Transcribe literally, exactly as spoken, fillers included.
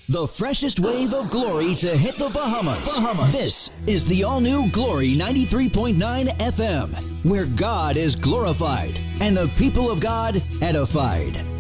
The freshest wave of glory to hit the Bahamas. Bahamas. This is the all-new Glory ninety-three point nine F M, where God is glorified and the people of God edified.